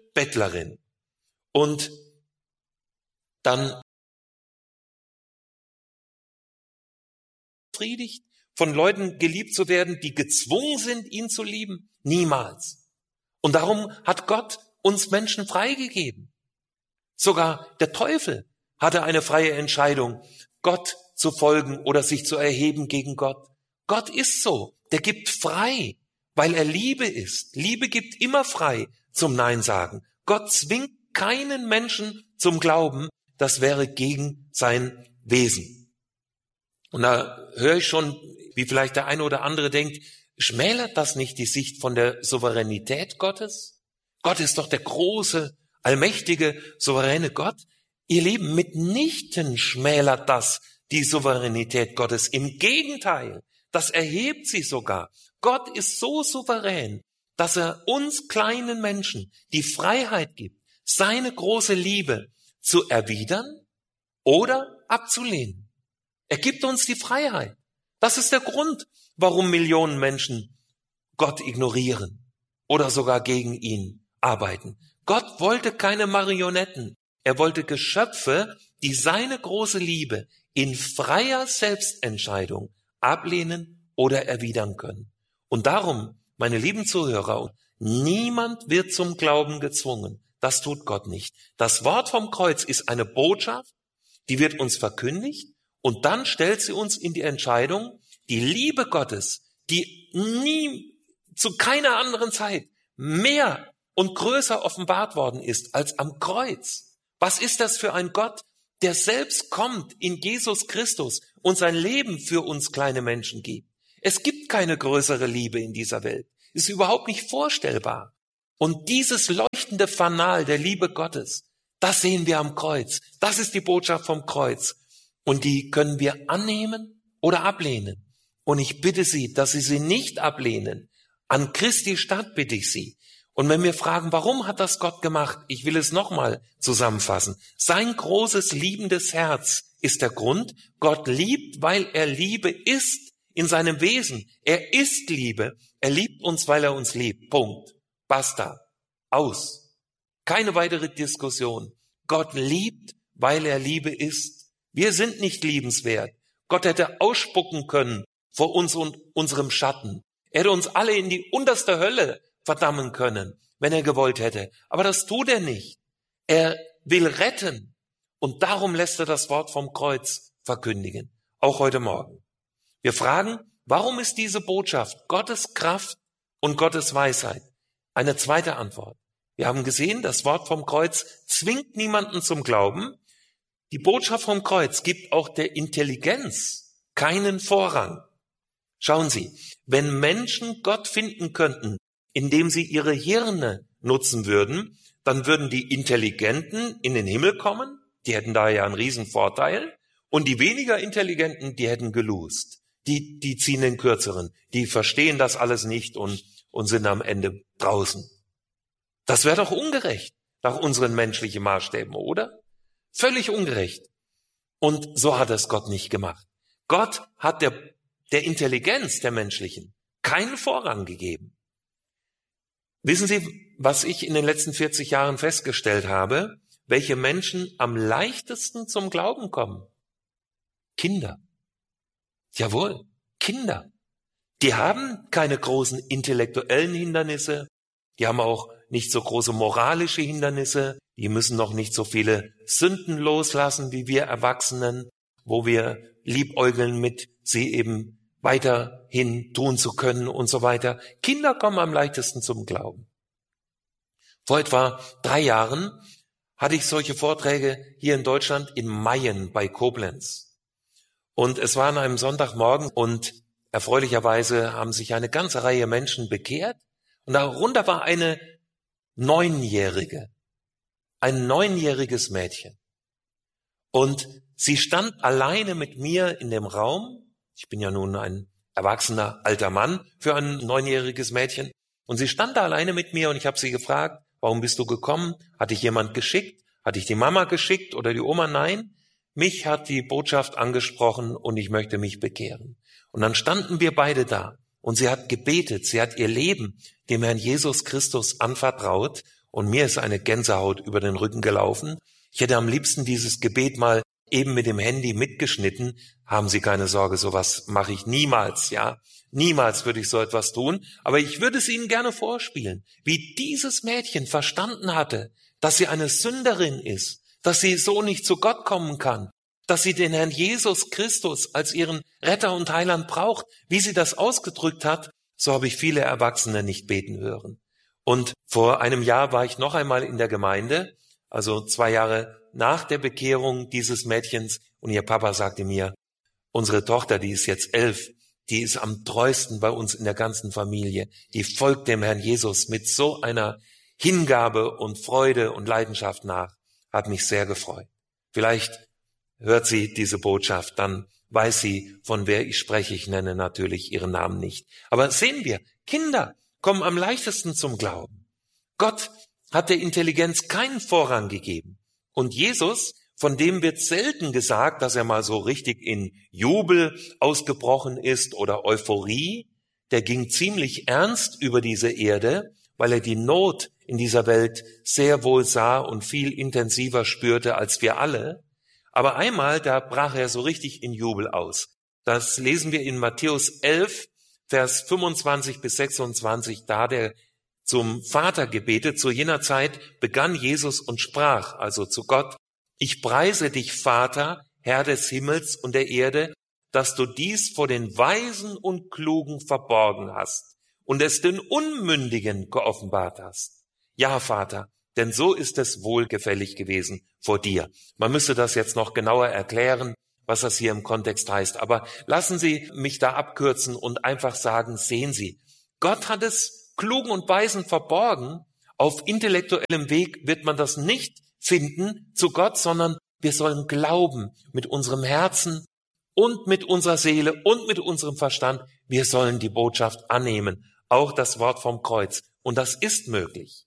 Bettlerin. Und dann befriedigt, von Leuten geliebt zu werden, die gezwungen sind, ihn zu lieben? Niemals. Und darum hat Gott uns Menschen freigegeben. Sogar der Teufel hatte eine freie Entscheidung, Gott zu folgen oder sich zu erheben gegen Gott. Gott ist so, der gibt frei, weil er Liebe ist. Liebe gibt immer frei zum Nein sagen. Gott zwingt keinen Menschen zum Glauben, das wäre gegen sein Wesen. Und da höre ich schon, wie vielleicht der eine oder andere denkt, schmälert das nicht die Sicht von der Souveränität Gottes? Gott ist doch der große, allmächtige, souveräne Gott. Ihr Lieben, mitnichten schmälert das die Souveränität Gottes. Im Gegenteil, das erhebt sie sogar. Gott ist so souverän, dass er uns kleinen Menschen die Freiheit gibt, seine große Liebe zu erwidern oder abzulehnen. Er gibt uns die Freiheit. Das ist der Grund, warum Millionen Menschen Gott ignorieren oder sogar gegen ihn arbeiten. Gott wollte keine Marionetten. Er wollte Geschöpfe, die seine große Liebe in freier Selbstentscheidung ablehnen oder erwidern können. Und darum, meine lieben Zuhörer, niemand wird zum Glauben gezwungen. Das tut Gott nicht. Das Wort vom Kreuz ist eine Botschaft, die wird uns verkündigt und dann stellt sie uns in die Entscheidung, die Liebe Gottes, die nie zu keiner anderen Zeit mehr und größer offenbart worden ist als am Kreuz. Was ist das für ein Gott, der selbst kommt in Jesus Christus und sein Leben für uns kleine Menschen gibt? Es gibt keine größere Liebe in dieser Welt. Ist überhaupt nicht vorstellbar. Und dieses leuchtende Fanal der Liebe Gottes, das sehen wir am Kreuz. Das ist die Botschaft vom Kreuz. Und die können wir annehmen oder ablehnen. Und ich bitte Sie, dass Sie sie nicht ablehnen. An Christi Stadt bitte ich Sie. Und wenn wir fragen, warum hat das Gott gemacht? Ich will es nochmal zusammenfassen. Sein großes, liebendes Herz ist der Grund. Gott liebt, weil er Liebe ist in seinem Wesen. Er ist Liebe. Er liebt uns, weil er uns liebt. Punkt. Basta. Aus. Keine weitere Diskussion. Gott liebt, weil er Liebe ist. Wir sind nicht liebenswert. Gott hätte ausspucken können vor uns und unserem Schatten. Er hätte uns alle in die unterste Hölle verdammen können, wenn er gewollt hätte. Aber das tut er nicht. Er will retten. Und darum lässt er das Wort vom Kreuz verkündigen. Auch heute Morgen. Wir fragen, warum ist diese Botschaft Gottes Kraft und Gottes Weisheit? Eine zweite Antwort. Wir haben gesehen, das Wort vom Kreuz zwingt niemanden zum Glauben. Die Botschaft vom Kreuz gibt auch der Intelligenz keinen Vorrang. Schauen Sie, wenn Menschen Gott finden könnten, indem sie ihre Hirne nutzen würden, dann würden die Intelligenten in den Himmel kommen, die hätten da ja einen riesen Vorteil, und die weniger Intelligenten, die hätten geloost. Die ziehen den Kürzeren, die verstehen das alles nicht und sind am Ende draußen. Das wäre doch ungerecht nach unseren menschlichen Maßstäben, oder? Völlig ungerecht. Und so hat es Gott nicht gemacht. Gott hat der Intelligenz der menschlichen keinen Vorrang gegeben. Wissen Sie, was ich in den letzten 40 Jahren festgestellt habe? Welche Menschen am leichtesten zum Glauben kommen? Kinder. Jawohl, Kinder. Die haben keine großen intellektuellen Hindernisse. Die haben auch nicht so große moralische Hindernisse. Die müssen noch nicht so viele Sünden loslassen wie wir Erwachsenen, wo wir liebäugeln mit, sie eben weiterhin tun zu können und so weiter. Kinder kommen am leichtesten zum Glauben. Vor etwa 3 Jahren hatte ich solche Vorträge hier in Deutschland in Mayen bei Koblenz. Und es war an einem Sonntagmorgen und erfreulicherweise haben sich eine ganze Reihe Menschen bekehrt. Und darunter war ein 9-jähriges Mädchen. Und sie stand alleine mit mir in dem Raum. Ich bin ja nun ein erwachsener alter Mann für ein 9-jähriges Mädchen. Und sie stand da alleine mit mir und ich habe sie gefragt, warum bist du gekommen? Hat dich jemand geschickt? Hat dich die Mama geschickt oder die Oma? Nein, mich hat die Botschaft angesprochen und ich möchte mich bekehren. Und dann standen wir beide da und sie hat gebetet, sie hat ihr Leben dem Herrn Jesus Christus anvertraut Und mir ist eine Gänsehaut über den Rücken gelaufen. Ich hätte am liebsten dieses Gebet mal eben mit dem Handy mitgeschnitten. Haben Sie keine Sorge, sowas mache ich niemals, ja. Niemals würde ich so etwas tun. Aber ich würde es Ihnen gerne vorspielen, wie dieses Mädchen verstanden hatte, dass sie eine Sünderin ist, dass sie so nicht zu Gott kommen kann, dass sie den Herrn Jesus Christus als ihren Retter und Heiland braucht. Wie sie das ausgedrückt hat, so habe ich viele Erwachsene nicht beten hören. Und vor einem Jahr war ich noch einmal in der Gemeinde, also 2 Jahre nach der Bekehrung dieses Mädchens, und ihr Papa sagte mir, unsere Tochter, die ist jetzt 11, die ist am treuesten bei uns in der ganzen Familie. Die folgt dem Herrn Jesus mit so einer Hingabe und Freude und Leidenschaft nach. Hat mich sehr gefreut. Vielleicht hört sie diese Botschaft, dann weiß sie, von wer ich spreche. Ich nenne natürlich ihren Namen nicht. Aber sehen wir, Kinder kommen am leichtesten zum Glauben. Gott hat der Intelligenz keinen Vorrang gegeben. Und Jesus, von dem wird selten gesagt, dass er mal so richtig in Jubel ausgebrochen ist oder Euphorie. Der ging ziemlich ernst über diese Erde, weil er die Not in dieser Welt sehr wohl sah und viel intensiver spürte als wir alle. Aber einmal, da brach er so richtig in Jubel aus. Das lesen wir in Matthäus 11, Vers 25 bis 26, da der zum Vater gebetet. Zu jener Zeit begann Jesus und sprach, also zu Gott, ich preise dich, Vater, Herr des Himmels und der Erde, dass du dies vor den Weisen und Klugen verborgen hast und es den Unmündigen geoffenbart hast. Ja, Vater, denn so ist es wohlgefällig gewesen vor dir. Man müsste das jetzt noch genauer erklären, was das hier im Kontext heißt. Aber lassen Sie mich da abkürzen und einfach sagen, sehen Sie, Gott hat es Klugen und Weisen verborgen. Auf intellektuellem Weg wird man das nicht finden zu Gott, sondern wir sollen glauben mit unserem Herzen und mit unserer Seele und mit unserem Verstand. Wir sollen die Botschaft annehmen, auch das Wort vom Kreuz. Und das ist möglich.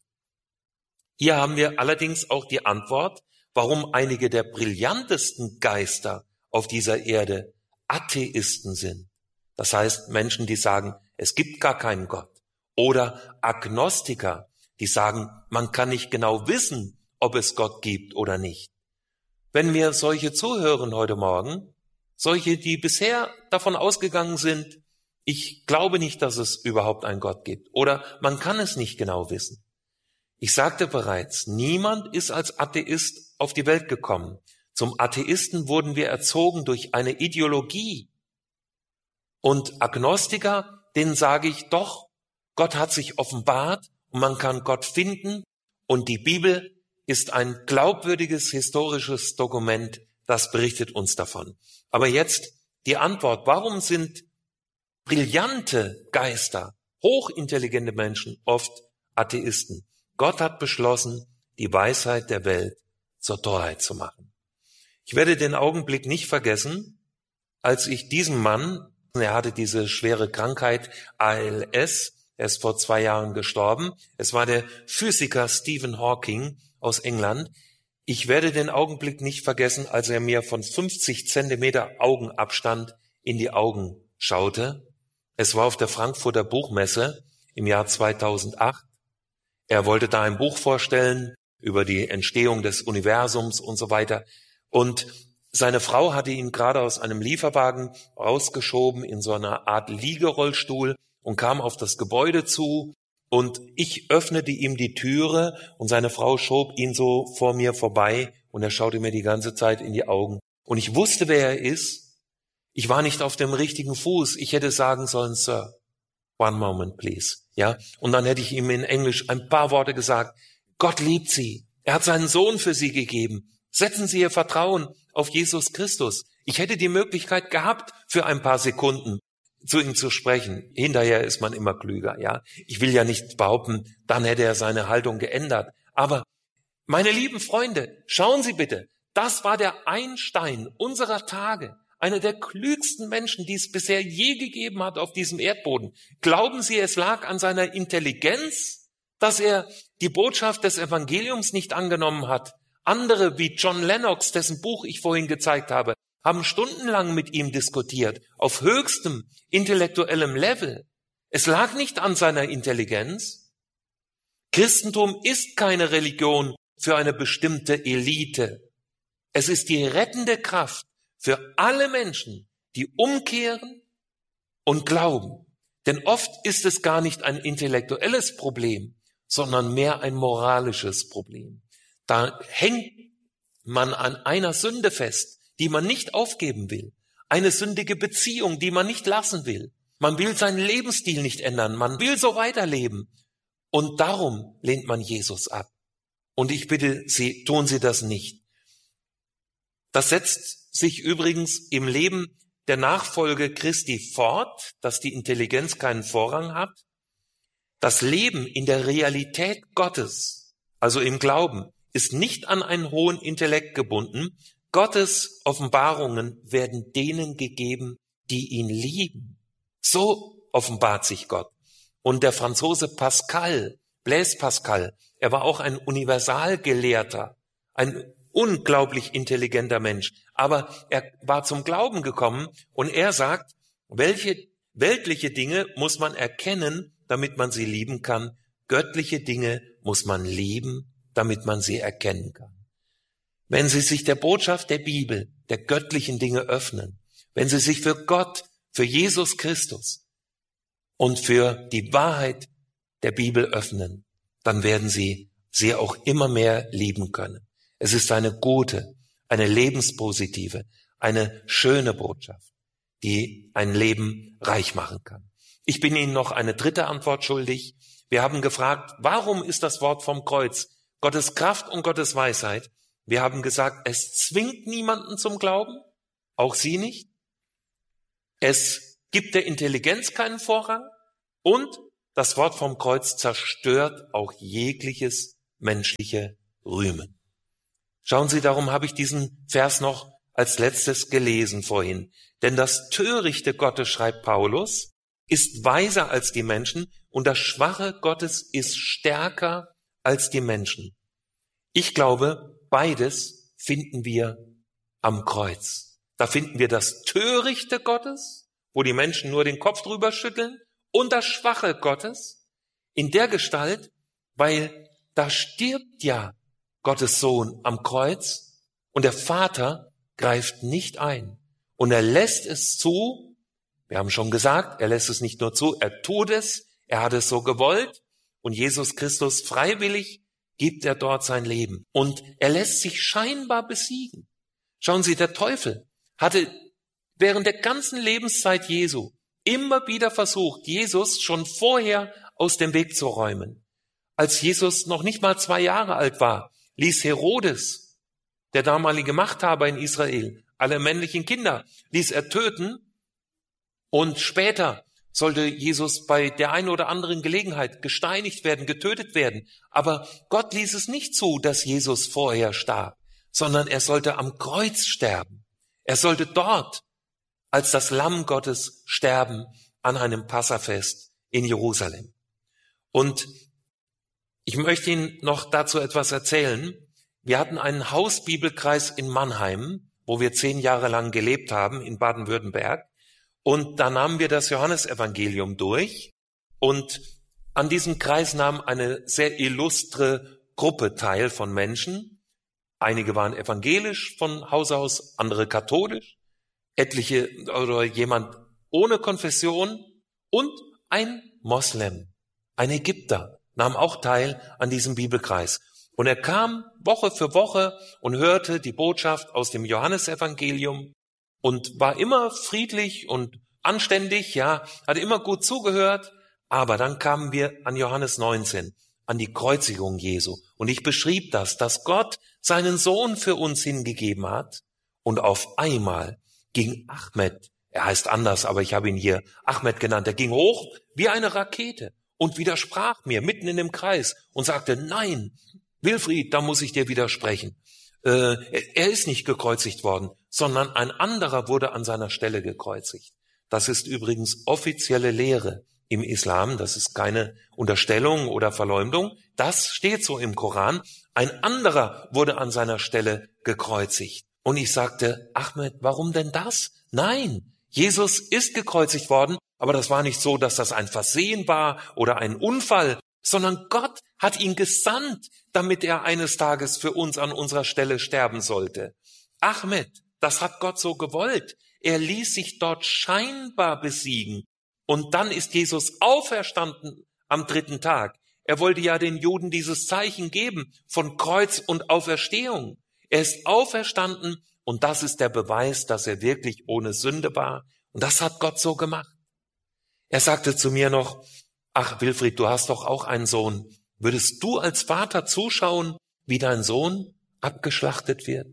Hier haben wir allerdings auch die Antwort, warum einige der brillantesten Geister auf dieser Erde Atheisten sind. Das heißt Menschen, die sagen, es gibt gar keinen Gott. Oder Agnostiker, die sagen, man kann nicht genau wissen, ob es Gott gibt oder nicht. Wenn mir solche zuhören heute Morgen, solche, die bisher davon ausgegangen sind, ich glaube nicht, dass es überhaupt einen Gott gibt oder man kann es nicht genau wissen. Ich sagte bereits, niemand ist als Atheist auf die Welt gekommen. Zum Atheisten wurden wir erzogen durch eine Ideologie. Und Agnostiker, denen sage ich doch, Gott hat sich offenbart und man kann Gott finden und die Bibel ist ein glaubwürdiges historisches Dokument, das berichtet uns davon. Aber jetzt die Antwort, warum sind brillante Geister, hochintelligente Menschen oft Atheisten? Gott hat beschlossen, die Weisheit der Welt zur Torheit zu machen. Ich werde den Augenblick nicht vergessen, als ich diesem Mann, er hatte diese schwere Krankheit ALS, er ist vor 2 Jahren gestorben, es war der Physiker Stephen Hawking aus England. Ich werde den Augenblick nicht vergessen, als er mir von 50 Zentimeter Augenabstand in die Augen schaute. Es war auf der Frankfurter Buchmesse im Jahr 2008. Er wollte da ein Buch vorstellen über die Entstehung des Universums und so weiter. Und seine Frau hatte ihn gerade aus einem Lieferwagen rausgeschoben in so einer Art Liegerollstuhl und kam auf das Gebäude zu. Und ich öffnete ihm die Türe und seine Frau schob ihn so vor mir vorbei und er schaute mir die ganze Zeit in die Augen. Und ich wusste, wer er ist. Ich war nicht auf dem richtigen Fuß. Ich hätte sagen sollen, Sir, one moment, please. Ja, und dann hätte ich ihm in Englisch ein paar Worte gesagt. Gott liebt Sie. Er hat seinen Sohn für Sie gegeben. Setzen Sie Ihr Vertrauen auf Jesus Christus. Ich hätte die Möglichkeit gehabt, für ein paar Sekunden zu ihm zu sprechen. Hinterher ist man immer klüger, ja. Ich will ja nicht behaupten, dann hätte er seine Haltung geändert. Aber, meine lieben Freunde, schauen Sie bitte, das war der Einstein unserer Tage. Einer der klügsten Menschen, die es bisher je gegeben hat auf diesem Erdboden. Glauben Sie, es lag an seiner Intelligenz, dass er die Botschaft des Evangeliums nicht angenommen hat? Andere wie John Lennox, dessen Buch ich vorhin gezeigt habe, haben stundenlang mit ihm diskutiert, auf höchstem intellektuellem Level. Es lag nicht an seiner Intelligenz. Christentum ist keine Religion für eine bestimmte Elite. Es ist die rettende Kraft für alle Menschen, die umkehren und glauben. Denn oft ist es gar nicht ein intellektuelles Problem, sondern mehr ein moralisches Problem. Da hängt man an einer Sünde fest, die man nicht aufgeben will. Eine sündige Beziehung, die man nicht lassen will. Man will seinen Lebensstil nicht ändern. Man will so weiterleben. Und darum lehnt man Jesus ab. Und ich bitte Sie, tun Sie das nicht. Das setzt sich übrigens im Leben der Nachfolge Christi fort, dass die Intelligenz keinen Vorrang hat. Das Leben in der Realität Gottes, also im Glauben, ist nicht an einen hohen Intellekt gebunden. Gottes Offenbarungen werden denen gegeben, die ihn lieben. So offenbart sich Gott. Und der Franzose Pascal, Blaise Pascal, er war auch ein Universalgelehrter, ein unglaublich intelligenter Mensch. Aber er war zum Glauben gekommen und er sagt, welche weltliche Dinge muss man erkennen, damit man sie lieben kann. Göttliche Dinge muss man lieben, damit man sie erkennen kann. Wenn Sie sich der Botschaft der Bibel, der göttlichen Dinge öffnen, wenn Sie sich für Gott, für Jesus Christus und für die Wahrheit der Bibel öffnen, dann werden Sie sie auch immer mehr lieben können. Es ist eine gute, eine lebenspositive, eine schöne Botschaft, die ein Leben reich machen kann. Ich bin Ihnen noch eine dritte Antwort schuldig. Wir haben gefragt, warum ist das Wort vom Kreuz Gottes Kraft und Gottes Weisheit? Wir haben gesagt, es zwingt niemanden zum Glauben, auch Sie nicht. Es gibt der Intelligenz keinen Vorrang und das Wort vom Kreuz zerstört auch jegliches menschliche Rühmen. Schauen Sie, darum habe ich diesen Vers noch als letztes gelesen vorhin. Denn das Törichte Gottes, schreibt Paulus, ist weiser als die Menschen und das Schwache Gottes ist stärker als die Menschen. Ich glaube, beides finden wir am Kreuz. Da finden wir das Törichte Gottes, wo die Menschen nur den Kopf drüber schütteln, und das Schwache Gottes in der Gestalt, weil da stirbt ja Gottes Sohn am Kreuz und der Vater greift nicht ein. Und er lässt es zu, wir haben schon gesagt, er lässt es nicht nur zu, er tut es, er hat es so gewollt und Jesus Christus freiwillig gibt er dort sein Leben. Und er lässt sich scheinbar besiegen. Schauen Sie, der Teufel hatte während der ganzen Lebenszeit Jesu immer wieder versucht, Jesus schon vorher aus dem Weg zu räumen. Als Jesus noch nicht mal 2 Jahre alt war, ließ Herodes, der damalige Machthaber in Israel, alle männlichen Kinder, ließ er töten und später sollte Jesus bei der einen oder anderen Gelegenheit gesteinigt werden, getötet werden. Aber Gott ließ es nicht zu, dass Jesus vorher starb, sondern er sollte am Kreuz sterben. Er sollte dort als das Lamm Gottes sterben an einem Passafest in Jerusalem. Und ich möchte Ihnen noch dazu etwas erzählen. Wir hatten einen Hausbibelkreis in Mannheim, wo wir 10 Jahre lang gelebt haben, in Baden-Württemberg. Und da nahmen wir das Johannesevangelium durch. Und an diesem Kreis nahm eine sehr illustre Gruppe teil von Menschen. Einige waren evangelisch von Haus aus, andere katholisch, etliche oder jemand ohne Konfession und ein Moslem, ein Ägypter, nahm auch teil an diesem Bibelkreis. Und er kam Woche für Woche und hörte die Botschaft aus dem Johannesevangelium und war immer friedlich und anständig, ja, hat immer gut zugehört. Aber dann kamen wir an Johannes 19, an die Kreuzigung Jesu. Und ich beschrieb das, dass Gott seinen Sohn für uns hingegeben hat. Und auf einmal ging Ahmed, er heißt anders, aber ich habe ihn hier Ahmed genannt, er ging hoch wie eine Rakete und widersprach mir mitten in dem Kreis und sagte, nein, Wilfried, da muss ich dir widersprechen. Er ist nicht gekreuzigt worden, sondern ein anderer wurde an seiner Stelle gekreuzigt. Das ist übrigens offizielle Lehre im Islam, das ist keine Unterstellung oder Verleumdung, das steht so im Koran. Ein anderer wurde an seiner Stelle gekreuzigt. Und ich sagte, Ahmed, warum denn das? Nein, Jesus ist gekreuzigt worden, aber das war nicht so, dass das ein Versehen war oder ein Unfall, sondern Gott hat ihn gesandt, damit er eines Tages für uns an unserer Stelle sterben sollte. Ahmed, das hat Gott so gewollt. Er ließ sich dort scheinbar besiegen. Und dann ist Jesus auferstanden am 3. Tag. Er wollte ja den Juden dieses Zeichen geben von Kreuz und Auferstehung. Er ist auferstanden und das ist der Beweis, dass er wirklich ohne Sünde war. Und das hat Gott so gemacht. Er sagte zu mir noch, ach Wilfried, du hast doch auch einen Sohn. Würdest du als Vater zuschauen, wie dein Sohn abgeschlachtet wird?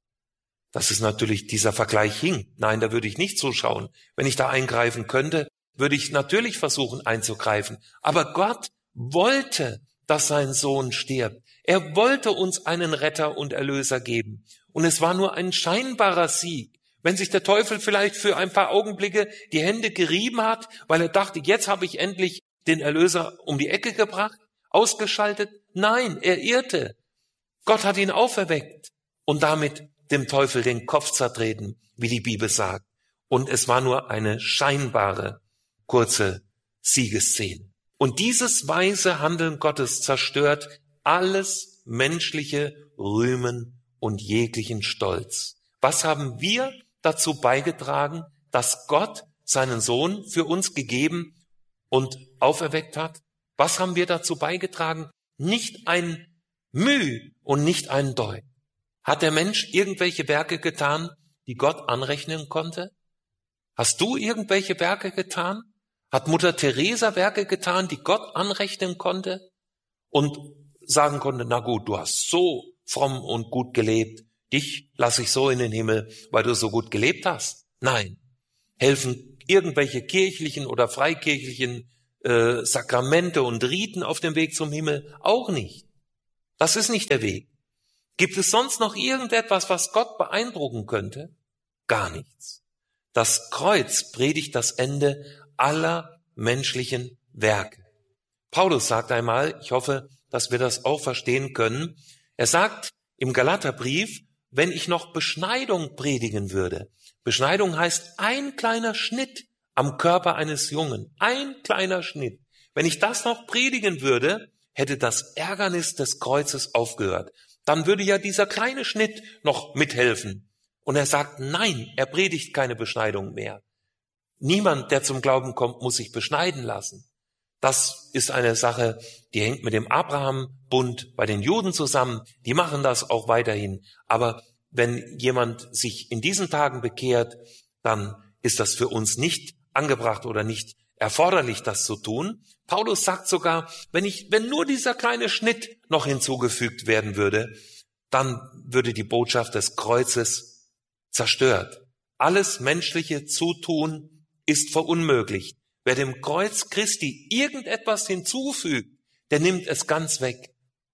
Das ist natürlich, dieser Vergleich hinkt. Nein, da würde ich nicht zuschauen. Wenn ich da eingreifen könnte, würde ich natürlich versuchen einzugreifen. Aber Gott wollte, dass sein Sohn stirbt. Er wollte uns einen Retter und Erlöser geben. Und es war nur ein scheinbarer Sieg. Wenn sich der Teufel vielleicht für ein paar Augenblicke die Hände gerieben hat, weil er dachte, jetzt habe ich endlich den Erlöser um die Ecke gebracht, ausgeschaltet. Nein, er irrte. Gott hat ihn auferweckt und damit dem Teufel den Kopf zertreten, wie die Bibel sagt. Und es war nur eine scheinbare, kurze Siegesszene. Und dieses weise Handeln Gottes zerstört alles menschliche Rühmen und jeglichen Stolz. Was haben wir dazu beigetragen, dass Gott seinen Sohn für uns gegeben und auferweckt hat? Was haben wir dazu beigetragen? Nicht ein Müh und nicht ein Deut. Hat der Mensch irgendwelche Werke getan, die Gott anrechnen konnte? Hast du irgendwelche Werke getan? Hat Mutter Teresa Werke getan, die Gott anrechnen konnte und sagen konnte, na gut, du hast so fromm und gut gelebt, dich lasse ich so in den Himmel, weil du so gut gelebt hast? Nein. Helfen irgendwelche kirchlichen oder freikirchlichen Sakramente und Riten auf dem Weg zum Himmel? Auch nicht. Das ist nicht der Weg. Gibt es sonst noch irgendetwas, was Gott beeindrucken könnte? Gar nichts. Das Kreuz predigt das Ende aller menschlichen Werke. Paulus sagt einmal, ich hoffe, dass wir das auch verstehen können, er sagt im Galaterbrief, wenn ich noch Beschneidung predigen würde. Beschneidung heißt ein kleiner Schnitt am Körper eines Jungen. Ein kleiner Schnitt. Wenn ich das noch predigen würde, hätte das Ärgernis des Kreuzes aufgehört. Dann würde ja dieser kleine Schnitt noch mithelfen. Und er sagt, nein, er predigt keine Beschneidung mehr. Niemand, der zum Glauben kommt, muss sich beschneiden lassen. Das ist eine Sache, die hängt mit dem Abraham-Bund bei den Juden zusammen. Die machen das auch weiterhin. Aber wenn jemand sich in diesen Tagen bekehrt, dann ist das für uns nicht angebracht oder nicht erforderlich, das zu tun. Paulus sagt sogar, wenn nur dieser kleine Schnitt noch hinzugefügt werden würde, dann würde die Botschaft des Kreuzes zerstört. Alles menschliche Zutun ist verunmöglicht. Wer dem Kreuz Christi irgendetwas hinzufügt, der nimmt es ganz weg.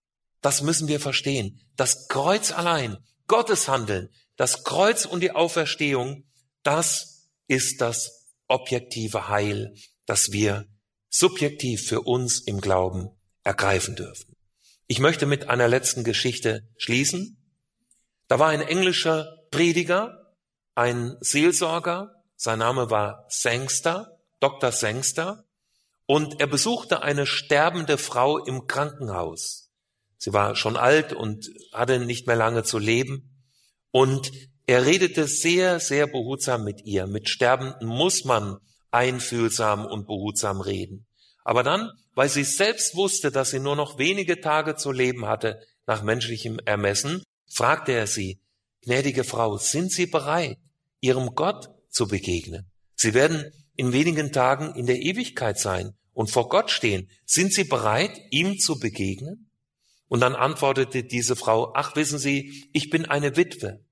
Das müssen wir verstehen. Das Kreuz allein, Gottes Handeln, das Kreuz und die Auferstehung, das ist das objektive Heil, das wir subjektiv für uns im Glauben ergreifen dürfen. Ich möchte mit einer letzten Geschichte schließen. Da war ein englischer Prediger, ein Seelsorger, sein Name war Sangster, Dr. Sangster, und er besuchte eine sterbende Frau im Krankenhaus. Sie war schon alt und hatte nicht mehr lange zu leben. Und er redete sehr, sehr behutsam mit ihr. Mit Sterbenden muss man einfühlsam und behutsam reden. Aber dann, weil sie selbst wusste, dass sie nur noch wenige Tage zu leben hatte, nach menschlichem Ermessen, fragte er sie, gnädige Frau, sind Sie bereit, Ihrem Gott zu begegnen? Sie werden in wenigen Tagen in der Ewigkeit sein und vor Gott stehen. Sind Sie bereit, ihm zu begegnen? Und dann antwortete diese Frau, ach, wissen Sie, ich bin eine Witwe.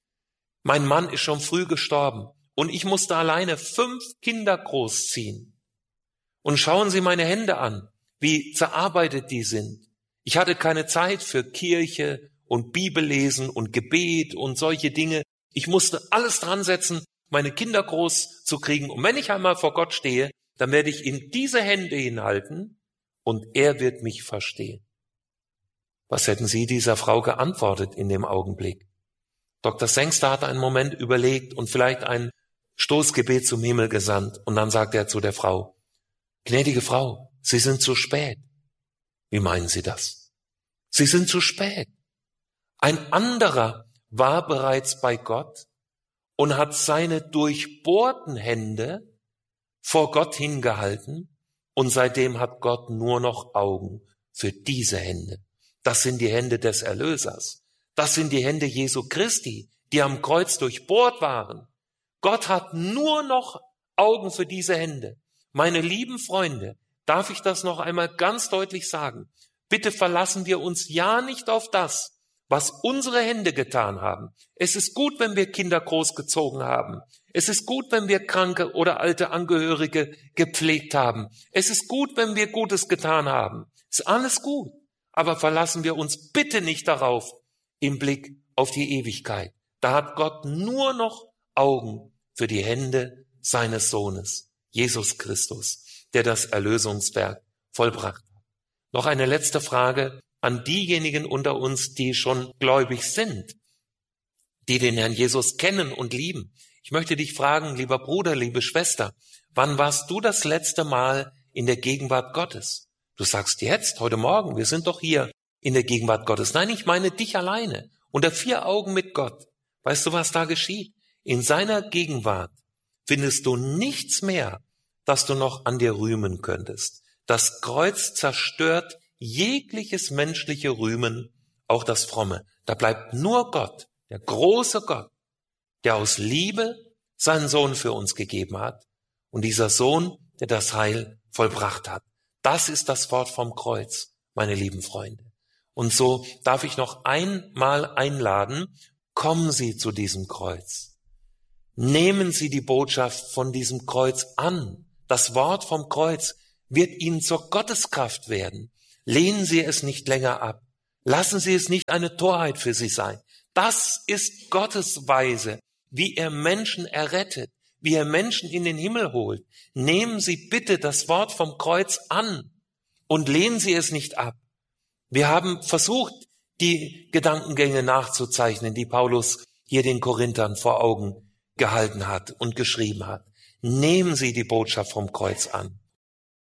Mein Mann ist schon früh gestorben und ich musste alleine 5 Kinder großziehen. Und schauen Sie meine Hände an, wie zerarbeitet die sind. Ich hatte keine Zeit für Kirche und Bibellesen und Gebet und solche Dinge. Ich musste alles dran setzen, meine Kinder groß zu kriegen. Und wenn ich einmal vor Gott stehe, dann werde ich in diese Hände hinhalten und er wird mich verstehen. Was hätten Sie dieser Frau geantwortet in dem Augenblick? Dr. Sangster hat einen Moment überlegt und vielleicht ein Stoßgebet zum Himmel gesandt. Und dann sagt er zu der Frau, gnädige Frau, Sie sind zu spät. Wie meinen Sie das? Sie sind zu spät. Ein anderer war bereits bei Gott und hat seine durchbohrten Hände vor Gott hingehalten und seitdem hat Gott nur noch Augen für diese Hände. Das sind die Hände des Erlösers. Das sind die Hände Jesu Christi, die am Kreuz durchbohrt waren. Gott hat nur noch Augen für diese Hände. Meine lieben Freunde, darf ich das noch einmal ganz deutlich sagen? Bitte verlassen wir uns ja nicht auf das, was unsere Hände getan haben. Es ist gut, wenn wir Kinder großgezogen haben. Es ist gut, wenn wir kranke oder alte Angehörige gepflegt haben. Es ist gut, wenn wir Gutes getan haben. Ist alles gut. Aber verlassen wir uns bitte nicht darauf im Blick auf die Ewigkeit. Da hat Gott nur noch Augen für die Hände seines Sohnes, Jesus Christus, der das Erlösungswerk vollbracht hat. Noch eine letzte Frage an diejenigen unter uns, die schon gläubig sind, die den Herrn Jesus kennen und lieben. Ich möchte dich fragen, lieber Bruder, liebe Schwester, wann warst du das letzte Mal in der Gegenwart Gottes? Du sagst jetzt, heute Morgen, wir sind doch hier in der Gegenwart Gottes. Nein, ich meine dich alleine, unter 4 Augen mit Gott. Weißt du, was da geschieht? In seiner Gegenwart findest du nichts mehr, das du noch an dir rühmen könntest. Das Kreuz zerstört jegliches menschliche Rühmen, auch das Fromme. Da bleibt nur Gott, der große Gott, der aus Liebe seinen Sohn für uns gegeben hat und dieser Sohn, der das Heil vollbracht hat. Das ist das Wort vom Kreuz, meine lieben Freunde. Und so darf ich noch einmal einladen, kommen Sie zu diesem Kreuz. Nehmen Sie die Botschaft von diesem Kreuz an. Das Wort vom Kreuz wird Ihnen zur Gotteskraft werden. Lehnen Sie es nicht länger ab. Lassen Sie es nicht eine Torheit für Sie sein. Das ist Gottes Weise, wie er Menschen errettet, wie er Menschen in den Himmel holt. Nehmen Sie bitte das Wort vom Kreuz an und lehnen Sie es nicht ab. Wir haben versucht, die Gedankengänge nachzuzeichnen, die Paulus hier den Korinthern vor Augen gehalten hat und geschrieben hat. Nehmen Sie die Botschaft vom Kreuz an.